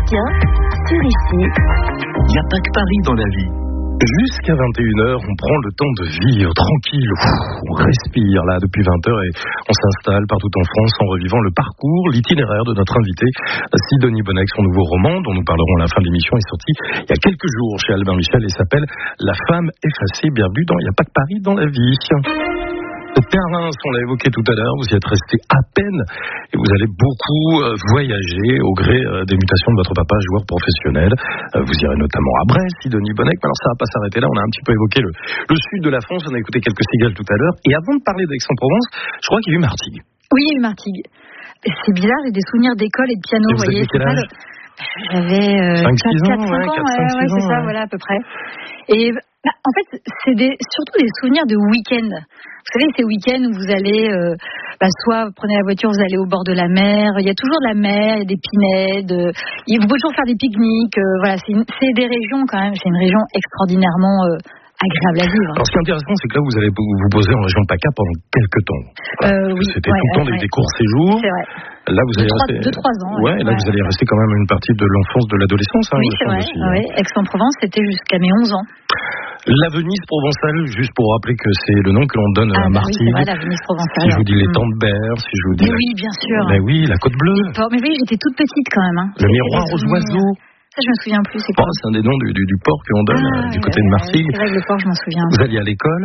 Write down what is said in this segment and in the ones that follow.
Sébastien, sur ici. Il n'y a pas que Paris dans la vie. Jusqu'à 21h, on prend le temps de vivre tranquille. On respire là depuis 20h et on s'installe partout en France en revivant le parcours, l'itinéraire de notre invité, Sidonie Bonnec. Son nouveau roman, dont nous parlerons à la fin de l'émission, est sorti il y a quelques jours chez Albin Michel et s'appelle La femme effacée. Bienvenue dans Il n'y a pas que Paris dans la vie. Terrain, on l'a évoqué tout à l'heure, vous y êtes resté à peine et vous allez beaucoup voyager au gré des mutations de votre papa, joueur professionnel. Vous irez notamment à Brest, Sidonie Bonnec, mais alors ça va pas s'arrêter là, on a un petit peu évoqué le sud de la France, on a écouté quelques cigales tout à l'heure, et avant de parler d'Aix-en-Provence, je crois qu'il y a eu Martigues. Oui, il y a eu Martigues. C'est bizarre, j'ai des souvenirs d'école et de piano, vous voyez. Quel âge? J'avais 4-5 ans, c'est ça, voilà, à peu près. Et en fait, c'est surtout des souvenirs de week-end. Vous savez, ces week-ends où vous allez, soit vous prenez la voiture, vous allez au bord de la mer, il y a toujours de la mer, il y a des pinèdes, vous pouvez toujours faire des pique-niques, voilà, c'est des régions quand même, c'est une région extraordinairement agréable à vivre. Alors ce qui est intéressant, c'est que là vous allez vous poser en région PACA pendant quelques temps. Oui, c'était tout le temps des courts séjours. C'est vrai. Là vous allez rester 2-3 ans. Là vous allez rester quand même une partie de l'enfance, de l'adolescence. Oui, c'est vrai. Aussi, oui. Aix-en-Provence, c'était jusqu'à mes 11 ans. La Venise provençale, juste pour rappeler que c'est le nom que l'on donne à Martigues. Oui, c'est vrai, la Venise provençale. Si je vous dis l'étang de Berre, si je vous dis. Mais oui, bien sûr. Mais oui, la Côte Bleue. Mais oui, j'étais toute petite quand même. Le miroir aux oiseaux. Ça, je me souviens plus. C'est quoi? C'est un des noms du port que l'on donne du côté de Martigues. C'est vrai que le port, je m'en souviens. Vous alliez à l'école.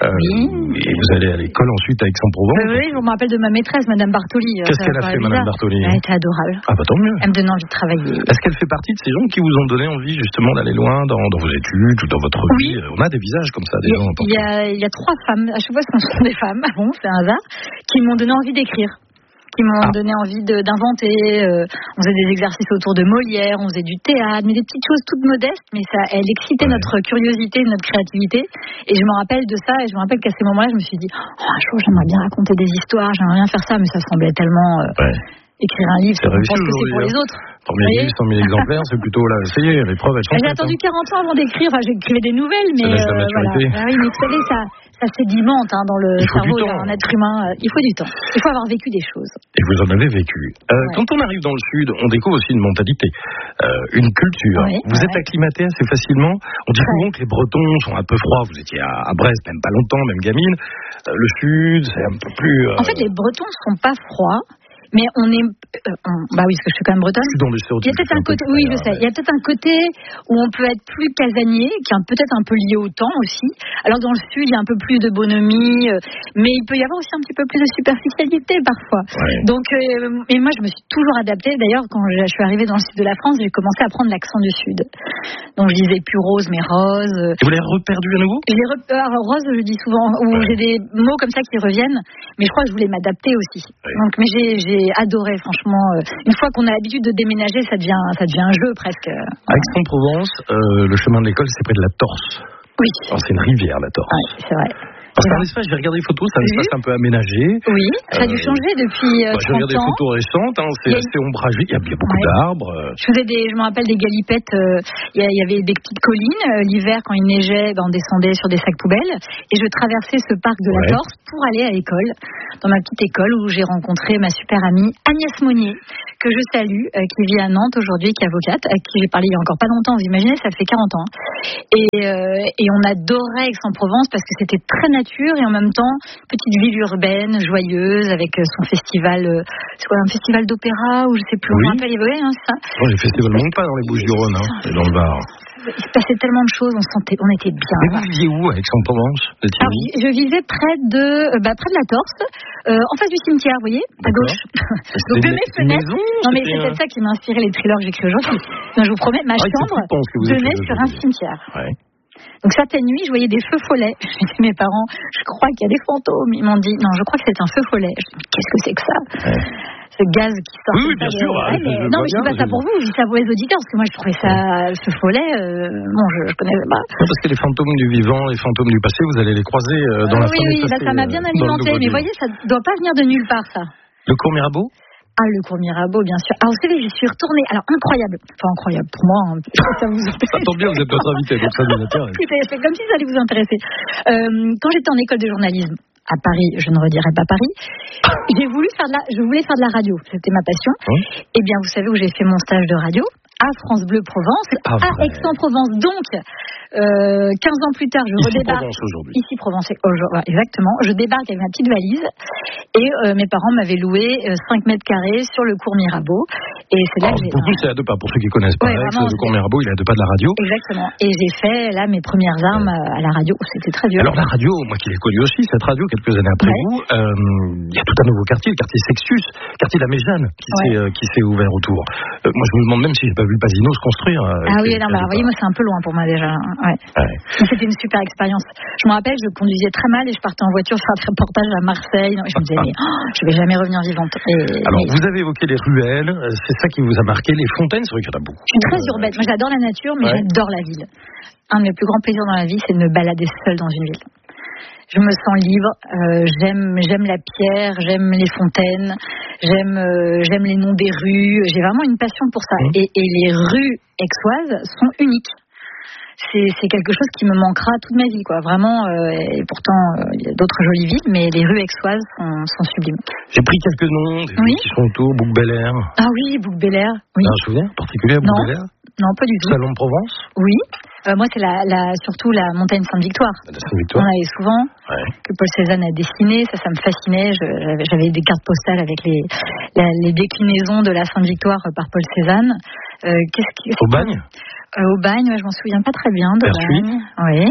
Oui. Et vous allez à l'école ensuite à Aix-en-Provence. Oui, je me rappelle de ma maîtresse, Madame Bartoli. Qu'est-ce qu'elle a fait, Madame Bartoli? Elle était adorable. Ah, bah tant mieux. Elle me donnait envie de travailler. Est-ce qu'elle fait partie de ces gens qui vous ont donné envie justement d'aller loin dans vos études ou dans votre vie? On a des visages comme ça, des gens importants. Il y a 3 femmes, à chaque fois ce sont des femmes, bon, c'est un hasard, qui m'ont donné envie d'écrire. Qui m'ont donné envie d'inventer. On faisait des exercices autour de Molière, on faisait du théâtre, mais des petites choses toutes modestes, mais elle excitait notre curiosité, notre créativité. Et je me rappelle de ça, et je me rappelle qu'à ces moments-là, je me suis dit, un jour, j'aimerais bien raconter des histoires, j'aimerais bien faire ça, mais ça semblait tellement... Écrire un livre, je pense que c'est pour les autres. Premier livre, 100 000 exemplaires, c'est plutôt là, ça y est, l'épreuve, elles sont J'ai attendu 40 ans avant d'écrire, j'écrivais des nouvelles, mais voilà. Oui, mais vous savez, ça sédimente dans le cerveau d'un être humain. Il faut du temps. Il faut avoir vécu des choses. Et vous en avez vécu. Quand on arrive dans le sud, on découvre aussi une mentalité, une culture. Vous êtes acclimaté assez facilement. On dit souvent que les Bretons sont un peu froids. Vous étiez à Brest, même pas longtemps, même gamine. Le sud, c'est un peu plus... En fait, les Bretons ne sont pas froids. Mais on est, oui, parce que je suis quand même bretonne. Je suis dans le stéréotype. Il y a peut-être un côté, oui, je sais. Il y a peut-être un côté où on peut être plus casanier, qui est peut-être un peu lié au temps aussi. Alors dans le sud, il y a un peu plus de bonhomie, mais il peut y avoir aussi un petit peu plus de superficialité parfois. Ouais. Donc, et moi, je me suis toujours adaptée. D'ailleurs, quand je suis arrivée dans le sud de la France, j'ai commencé à prendre l'accent du sud. Donc je disais plus rose, mais rose. Et vous l'avez reperdu à nouveau? Alors rose, je dis souvent, où j'ai des mots comme ça qui reviennent, mais je crois que je voulais m'adapter aussi. Donc, mais j'ai adoré, franchement. Une fois qu'on a l'habitude de déménager, ça devient un jeu presque. À Aix-en-Provence, le chemin de l'école, c'est près de la Torse. Oui. Alors, c'est une rivière, la Torse. Oui, c'est vrai. C'est un espace, j'ai regardé les photos, c'est un espace un peu aménagé. Oui, ça a dû changer depuis 30 ans. J'ai regardé des photos récentes, c'est ombragé, il y a beaucoup d'arbres. Je me rappelle des galipettes, il y avait des petites collines, l'hiver quand il neigeait, on descendait sur des sacs poubelles, et je traversais ce parc de la Torse pour aller à l'école, dans ma petite école où j'ai rencontré ma super amie Agnès Monnier, que je salue, qui vit à Nantes aujourd'hui, qui est avocate, à qui j'ai parlé il y a encore pas longtemps, vous imaginez, ça fait 40 ans. Et on adorait Aix-en-Provence parce que c'était très naturel et en même temps petite ville urbaine joyeuse avec son festival, c'est quoi, un festival d'opéra ou je sais plus, on rappelle, c'est ça. Oh, les festivals ne manquent pas dans les Bouches-du-Rhône, et dans le Var. Il se passait tellement de choses, on était bien. Mais vous viviez où à Aix-en-Provence? Je vivais près de la Torse, en face du cimetière, vous voyez, à gauche. Donc de mes fenêtres. Non mais c'est peut-être ça qui m'a inspiré les thrillers que j'écris aujourd'hui. Je vous promets, ma chambre donnait sur un cimetière. Ouais. Donc certaines nuits, je voyais des feux follets. Je disais à mes parents, je crois qu'il y a des fantômes. Ils m'ont dit, non, je crois que c'est un feu follet. Je dis, mais qu'est-ce que c'est que ça? Ce gaz qui sort. Oui, bien sûr. Non, mais je dis pas ça pour vous, je dis ça pour les auditeurs, parce que moi je trouvais ça, ce follet, je connaissais pas. Non, parce que les fantômes du vivant, les fantômes du passé, vous allez les croiser dans la fin du passé. Oui, ça m'a bien alimenté, mais vous voyez, ça doit pas venir de nulle part, ça. Le cours Mirabeau? Le cours Mirabeau, bien sûr. Alors, vous savez, j'y suis retournée. Alors, incroyable. Enfin, incroyable pour moi. Ça vous intéresse. Ça tombe bien, vous êtes notre invité, donc ça nous intéresse. Écoutez, c'est comme si ça allait vous intéresser. Quand j'étais en école de journalisme à Paris, je ne redirai pas Paris, je voulais faire de la radio. C'était ma passion. Et bien, vous savez où j'ai fait mon stage de radio? à France Bleu Provence, à Aix-en-Provence. Donc, 15 ans plus tard, je redébarque. Ici Provence aujourd'hui. Exactement. Je débarque avec ma petite valise et mes parents m'avaient loué 5 mètres carrés sur le cours Mirabeau. Et c'est là que j'ai... Pour vous, c'est à 2 pas. Pour ceux qui connaissent pas, le cours Mirabeau, il est à 2 pas de la radio. Exactement. Et j'ai fait là mes premières armes à la radio. C'était très dur. Alors la radio, moi qui l'ai connue aussi, cette radio, quelques années après vous, il y a tout un nouveau quartier, le quartier Sextus, quartier de la Méjeanne, qui s'est ouvert autour. Moi, je me demande même si j'ai pas vu le Pasino se construire. Ah oui, non, vous voyez, moi, c'est un peu loin pour moi déjà. Ouais. C'était une super expérience. Je me rappelle, je conduisais très mal et je partais en voiture faire un reportage à Marseille. Je me disais, mais je vais jamais revenir vivante. Alors, vous avez évoqué les ruelles, c'est ça qui vous a marqué, les fontaines, c'est vrai qu'il y en a beaucoup. Je suis très urbaine. Moi, j'adore la nature, mais j'adore la ville. Un de mes plus grands plaisirs dans la vie, c'est de me balader seule dans une ville. Je me sens libre, j'aime la pierre, j'aime les fontaines, j'aime les noms des rues, j'ai vraiment une passion pour ça. Et les rues aixoises sont uniques. C'est quelque chose qui me manquera toute ma vie, quoi. Vraiment, et pourtant, il y a d'autres jolies villes, mais les rues aixoises sont sublimes. J'ai pris quelques noms, des villes qui sont autour, Bouc-Bel-Air. Ah oui, Bouc-Bel-Air. Oui. T'as un souvenir particulier à Bouc-Bel-Air ? Non, pas du tout. Salon de Provence ? Oui. Moi, c'est surtout la montagne Sainte-Victoire. On allait souvent, que Paul Cézanne a dessiné, ça me fascinait. J'avais des cartes postales avec les déclinaisons de la Sainte-Victoire par Paul Cézanne. Au Bagne ? Au Bagne, je m'en souviens pas très bien. De Bagne. Oui.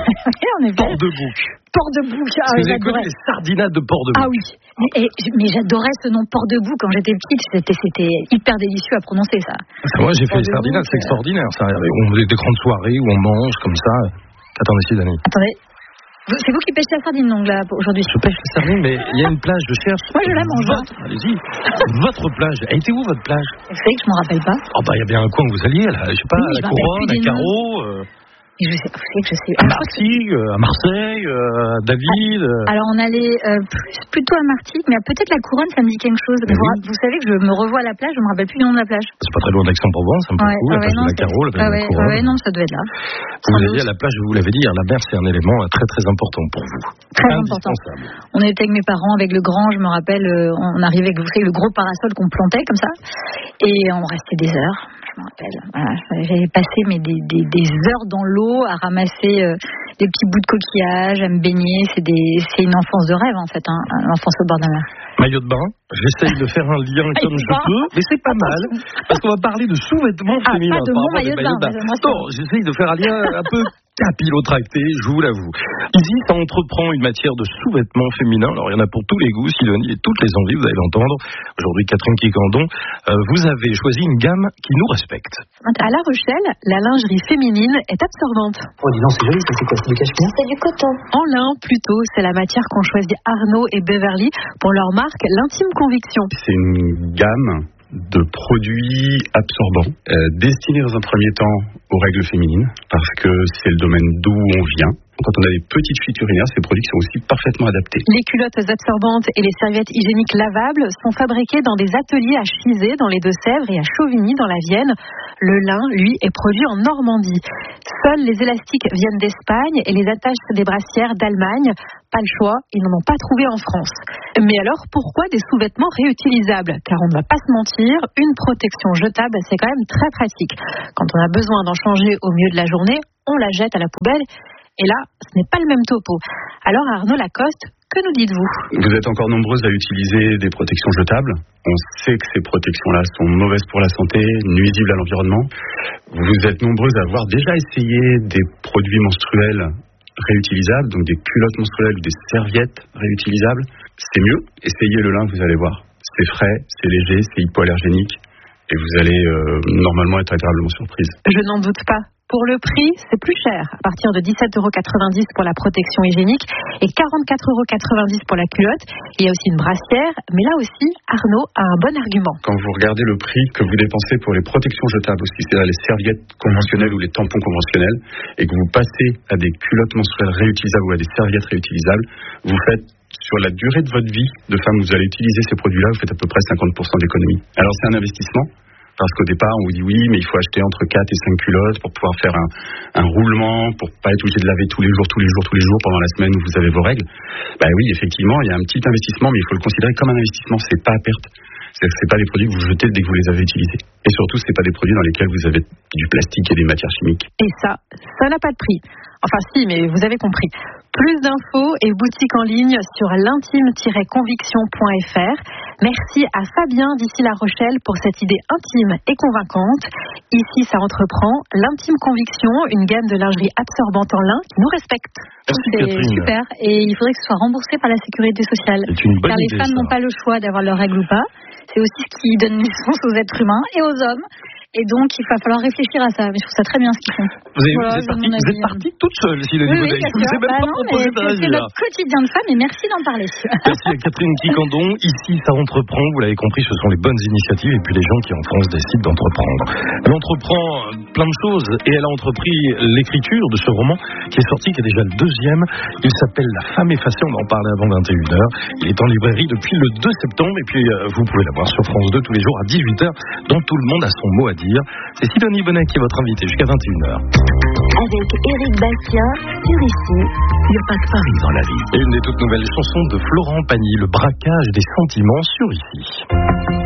On est Port-de-Bouc. Port-de-Bouc. Vous avez connu les sardinades de Port-de-Bouc. Ah oui. Mais j'adorais ce nom Port-de-Bouc quand j'étais petite. C'était hyper délicieux à prononcer, ça. Moi, j'ai fait les sardinades, c'est extraordinaire. Ça. On faisait des grandes soirées où on mange comme ça. Attendez, Sidonie. Attendez. C'est vous qui pêchez la sardine, donc, là, aujourd'hui. Je pêche la sardine, mais il y a une plage, je cherche. Moi, je la mange. Allez-y. Votre plage. Elle était où, votre plage? Vous savez que je m'en rappelle pas. Il y a bien un coin où vous alliez, là. Je sais pas, à la Couronne, à Carreau. Je sais. À Martigues, à Marseille, à David. Alors on allait plutôt à Martigues, mais peut-être la Couronne, ça me dit quelque chose. Vous savez que je me revois à la plage, je me rappelle plus du nom de la plage. C'est pas très loin d'Aix-en-Provence, un peu la plage de la Carreau, la plage de la Couronne. Non, ça doit être là. Vous alliez à la plage, vous l'avez dit, la mer c'est un élément très très important pour vous. Très important. On était avec mes parents, avec le grand, je me rappelle, on arrivait avec, vous savez, le gros parasol qu'on plantait comme ça, et on restait des heures. Je me rappelle. Voilà, j'avais passé des heures dans l'eau à ramasser des petits bouts de coquillage, à me baigner. C'est une enfance de rêve en fait, l'enfance au bord de la mer. Maillot de bain. J'essaye de faire un lien comme je peux, mais c'est pas mal parce qu'on va parler de sous-vêtements féminins. Pas de mon maillot de bain. Non, j'essaye de faire un lien un peu capillotracté, je vous l'avoue. Ici, ça entreprend une matière de sous-vêtements féminins. Alors, il y en a pour tous les goûts, Sidonie, et toutes les envies, vous allez l'entendre. Aujourd'hui, Catherine Quicandon, vous avez choisi une gamme qui nous respecte. À La Rochelle, la lingerie féminine est absorbante. Oh, dis donc, c'est joli, c'est quoi, c'est du cachemire? C'est du coton. En lin, plutôt, c'est la matière qu'ont choisi Arnaud et Beverly pour leur marque L'Intime Conviction. C'est une gamme de produits absorbants destinés dans un premier temps aux règles féminines parce que c'est le domaine d'où on vient. Quand on a des petites fuites urinaires, ces produits sont aussi parfaitement adaptés. Les culottes absorbantes et les serviettes hygiéniques lavables sont fabriquées dans des ateliers à Chizé, dans les Deux-Sèvres, et à Chauvigny, dans la Vienne. Le lin, lui, est produit en Normandie. Seuls les élastiques viennent d'Espagne et les attaches des brassières d'Allemagne. Pas le choix, ils n'en ont pas trouvé en France. Mais alors, pourquoi des sous-vêtements réutilisables? Car on ne va pas se mentir, une protection jetable, c'est quand même très pratique. Quand on a besoin d'en changer au milieu de la journée, on la jette à la poubelle. Et là, ce n'est pas le même topo. Alors Arnaud Lacoste, que nous dites-vous? Vous êtes encore nombreuses à utiliser des protections jetables. On sait que ces protections-là sont mauvaises pour la santé, nuisibles à l'environnement. Vous êtes nombreuses à avoir déjà essayé des produits menstruels réutilisables, donc des culottes menstruelles ou des serviettes réutilisables. C'est mieux. Essayez le lin, vous allez voir. C'est frais, c'est léger, c'est hypoallergénique. Et vous allez normalement être agréablement surprise. Je n'en doute pas. Pour le prix, c'est plus cher, à partir de 17,90 € pour la protection hygiénique et 44,90 € pour la culotte. Il y a aussi une brassière, mais là aussi, Arnaud a un bon argument. Quand vous regardez le prix que vous dépensez pour les protections jetables aussi, c'est-à-dire les serviettes conventionnelles ou les tampons conventionnels, et que vous passez à des culottes menstruelles réutilisables ou à des serviettes réutilisables, vous faites, sur la durée de votre vie de femme, vous allez utiliser ces produits-là, vous faites à peu près 50% d'économie. Alors c'est un investissement. Parce qu'au départ, on vous dit oui, mais il faut acheter entre 4 et 5 culottes pour pouvoir faire un roulement, pour pas être obligé de laver tous les jours pendant la semaine où vous avez vos règles. Bah oui, effectivement, il y a un petit investissement, mais il faut le considérer comme un investissement, c'est pas à perte. C'est pas des produits que vous jetez dès que vous les avez utilisés. Et surtout, c'est pas des produits dans lesquels vous avez du plastique et des matières chimiques. Et ça n'a pas de prix. Enfin si, mais vous avez compris. Plus d'infos et boutiques en ligne sur l'intime-conviction.fr. Merci à Fabien d'ici La Rochelle pour cette idée intime et convaincante. Ici, ça entreprend l'Intime Conviction, une gamme de lingerie absorbante en lin qui nous respecte. C'est super. Et il faudrait que ce soit remboursé par la sécurité sociale. Car les femmes n'ont pas le choix d'avoir leurs règles ou pas. C'est aussi ce qui donne naissance aux êtres humains et aux hommes. Et donc, il va falloir réfléchir à ça. Mais je trouve ça très bien ce qu'ils font. Vous êtes partie toute seule, Sidonie Bonnec. Oui, bien sûr. C'est notre quotidien de femme et merci d'en parler. Merci à Catherine Quicandon. Ici, ça entreprend. Vous l'avez compris, ce sont les bonnes initiatives et puis les gens qui en France décident d'entreprendre. Elle entreprend plein de choses et elle a entrepris l'écriture de ce roman qui est sorti, qui est déjà le deuxième. Il s'appelle La femme effacée. On en parlait avant 21h. Il est en librairie depuis le 2 septembre et puis vous pouvez la voir sur France 2 tous les jours à 18h dont tout le monde a son mot à dire. C'est Sidonie Bonnec qui est votre invitée jusqu'à 21h. Avec Éric Bastien sur Ici. Il n'y a pas que Paris dans la vie. Et une des toutes nouvelles chansons de Florent Pagny, Le braquage des sentiments sur Ici.